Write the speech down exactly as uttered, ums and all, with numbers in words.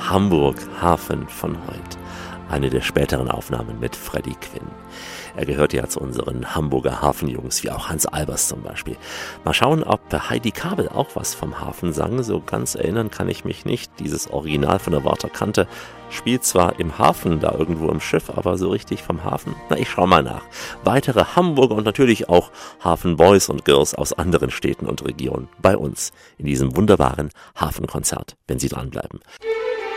Hamburg Hafen von heute. Eine der späteren Aufnahmen mit Freddie Quinn. Er gehört ja zu unseren Hamburger Hafenjungs, wie auch Hans Albers zum Beispiel. Mal schauen, ob Heidi Kabel auch was vom Hafen sang. So ganz erinnern kann ich mich nicht. Dieses Original von der Waterkante spielt zwar im Hafen, da irgendwo im Schiff, aber so richtig vom Hafen? Na, ich schau mal nach. Weitere Hamburger und natürlich auch Hafenboys und Girls aus anderen Städten und Regionen bei uns in diesem wunderbaren Hafenkonzert, wenn Sie dranbleiben.